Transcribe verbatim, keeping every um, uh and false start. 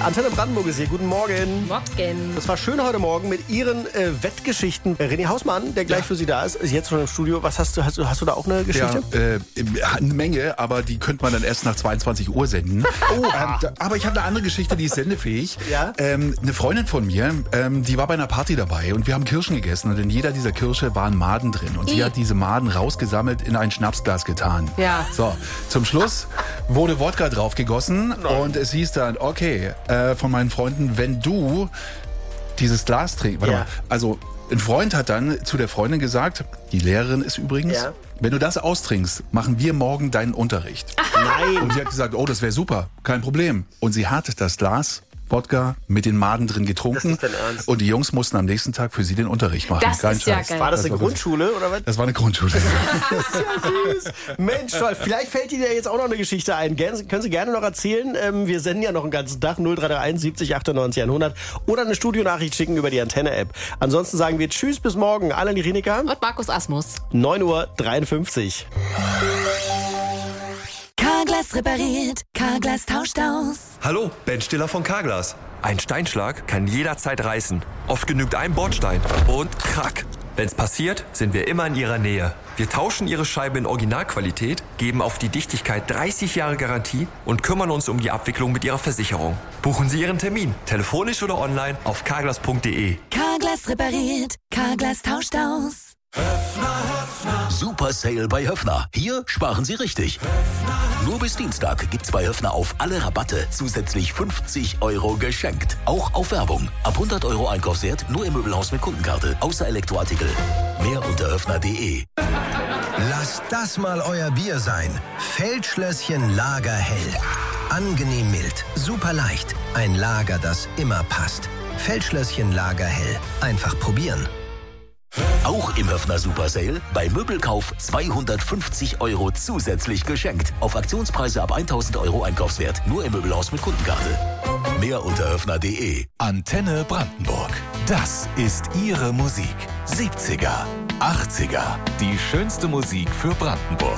Antenne Brandenburg ist hier. Guten Morgen. Morgen. Das war schön heute Morgen mit Ihren äh, Wettgeschichten. René Hausmann, der gleich ja. für Sie da ist, ist jetzt schon im Studio. Was hast du? Hast du, hast du da auch eine Geschichte? Ja, äh, eine Menge, aber die könnte man dann erst nach zweiundzwanzig Uhr senden. Oh, ähm, da, aber ich habe eine andere Geschichte, die ist sendefähig. Ja? Ähm, eine Freundin von mir, ähm, die war bei einer Party dabei und wir haben Kirschen gegessen und in jeder dieser Kirsche waren Maden drin. Und sie hat diese Maden rausgesammelt in ein Schnapsglas getan. Ja. So, zum Schluss wurde Wodka drauf gegossen und es hieß dann, okay, äh, von meinen Freunden, wenn du dieses Glas trinkst, warte Ja. mal, also ein Freund hat dann zu der Freundin gesagt, die Lehrerin ist übrigens, Ja. wenn du das austrinkst, machen wir morgen deinen Unterricht. Nein. Und sie hat gesagt, oh, das wäre super, kein Problem. Und sie hat das Glas Wodka mit den Maden drin getrunken. Das ist dein Ernst? Und die Jungs mussten am nächsten Tag für sie den Unterricht machen. Das Kein ist ja Scheiß. geil. War das, Das eine war Grundschule oder was? Das war eine Grundschule. Das ist ja süß. Mensch, toll. Vielleicht fällt Ihnen ja jetzt auch noch eine Geschichte ein. Gern, können Sie gerne noch erzählen. Ähm, wir senden ja noch einen ganzen Tag. null drei drei eins siebzig achtundneunzig hundert. Oder eine Studionachricht schicken über die Antenne-App. Ansonsten sagen wir Tschüss, bis morgen. Alan Irinika. Und Markus Asmus. neun Uhr dreiundfünfzig. Carglass repariert, Carglass tauscht aus. Hallo, Ben Stiller von Carglass. Ein Steinschlag kann jederzeit reißen. Oft genügt ein Bordstein und krack. Wenn's passiert, sind wir immer in Ihrer Nähe. Wir tauschen Ihre Scheibe in Originalqualität, geben auf die Dichtigkeit dreißig Jahre Garantie und kümmern uns um die Abwicklung mit Ihrer Versicherung. Buchen Sie Ihren Termin, telefonisch oder online auf carglass punkt de. Carglass repariert, Carglass tauscht aus. Super Sale bei Höffner. Hier sparen Sie richtig. Nur bis Dienstag gibt's bei Höffner auf alle Rabatte zusätzlich fünfzig Euro geschenkt. Auch auf Werbung. Ab hundert Euro Einkaufswert nur im Möbelhaus mit Kundenkarte. Außer Elektroartikel. Mehr unter höffner punkt de. Lasst das mal euer Bier sein. Feldschlösschen Lagerhell. Angenehm mild, super leicht. Ein Lager, das immer passt. Feldschlösschen Lagerhell. Einfach probieren. Auch im Höffner Super Sale. Bei Möbelkauf zweihundertfünfzig Euro zusätzlich geschenkt. Auf Aktionspreise ab tausend Euro Einkaufswert. Nur im Möbelhaus mit Kundenkarte. Mehr unter höffner punkt de. Antenne Brandenburg. Das ist Ihre Musik. siebziger, achtziger. Die schönste Musik für Brandenburg.